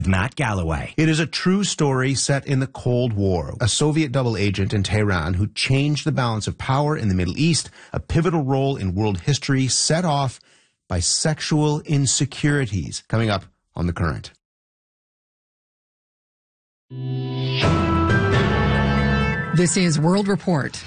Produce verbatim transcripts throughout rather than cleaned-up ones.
Matt Galloway. It is a true story set in the Cold War. A Soviet double agent in Tehran who changed the balance of power in the Middle East, a pivotal role in world history set off by sexual insecurities. Coming up on The Current. This is World Report.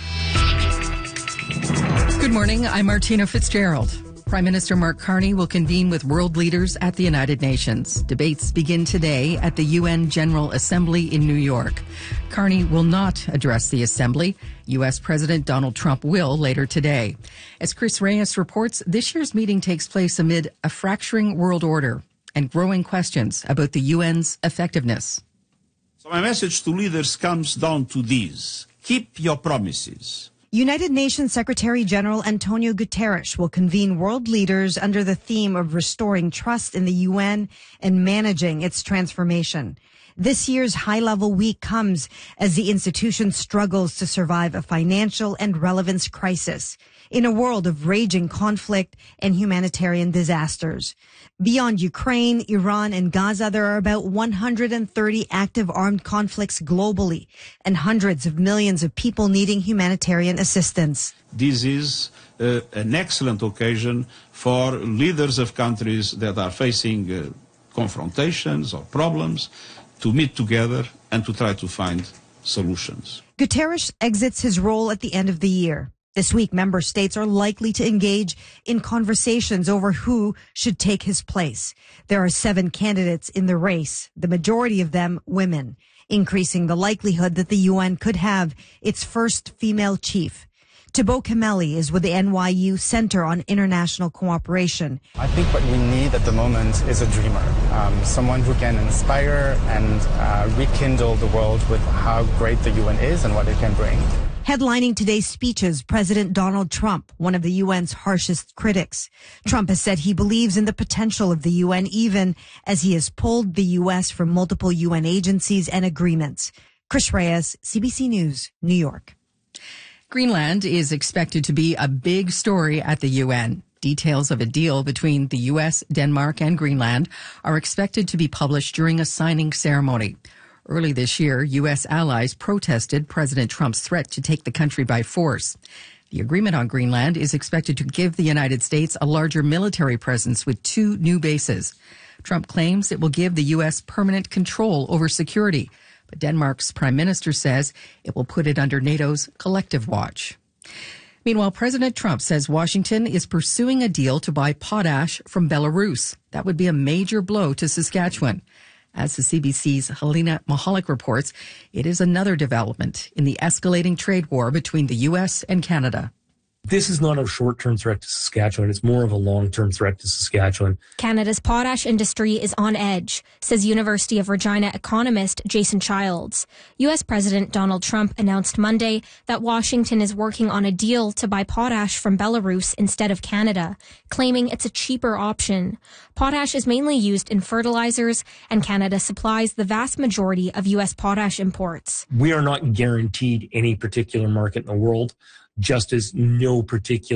Good morning, I'm Martina Fitzgerald. Prime Minister Mark Carney will convene with world leaders at the United Nations. Debates begin today at the U N General Assembly in New York. Carney will not address the Assembly. U S President Donald Trump will later today. As Chris Reyes reports, this year's meeting takes place amid a fracturing world order and growing questions about the U N's effectiveness. So my message to leaders comes down to these. Keep your promises. United Nations Secretary General Antonio Guterres will convene world leaders under the theme of restoring trust in the U N and managing its transformation. This year's high-level week comes as the institution struggles to survive a financial and relevance crisis in a world of raging conflict and humanitarian disasters. Beyond Ukraine, Iran, and Gaza, there are about one hundred thirty active armed conflicts globally and hundreds of millions of people needing humanitarian assistance. This is uh, an excellent occasion for leaders of countries that are facing uh, confrontations or problems to meet together and to try to find solutions. Guterres exits his role at the end of the year. This week, member states are likely to engage in conversations over who should take his place. There are seven candidates in the race, the majority of them women, increasing the likelihood that the U N could have its first female chief. Thibaut Kameli is with the N Y U Center on International Cooperation. I think what we need at the moment is a dreamer, um, someone who can inspire and uh, rekindle the world with how great the U N is and what it can bring. Headlining today's speeches, President Donald Trump, one of the U N's harshest critics. Trump has said he believes in the potential of the U N even as he has pulled the U S from multiple U N agencies and agreements. Chris Reyes, C B C News, New York. Greenland is expected to be a big story at the U N. Details of a deal between the U S, Denmark, and Greenland are expected to be published during a signing ceremony. Early this year, U S allies protested President Trump's threat to take the country by force. The agreement on Greenland is expected to give the United States a larger military presence with two new bases. Trump claims it will give the U S permanent control over security, but Denmark's prime minister says it will put it under NATO's collective watch. Meanwhile, President Trump says Washington is pursuing a deal to buy potash from Belarus. That would be a major blow to Saskatchewan. As the C B C's Helena Mahalik reports, it is another development in the escalating trade war between the U S and Canada. This is not a short-term threat to Saskatchewan. It's more of a long-term threat to Saskatchewan. Canada's potash industry is on edge, says University of Regina economist Jason Childs. U S President Donald Trump announced Monday that Washington is working on a deal to buy potash from Belarus instead of Canada, claiming it's a cheaper option. Potash is mainly used in fertilizers, and Canada supplies the vast majority of U S potash imports. We are not guaranteed any particular market in the world, just as no particular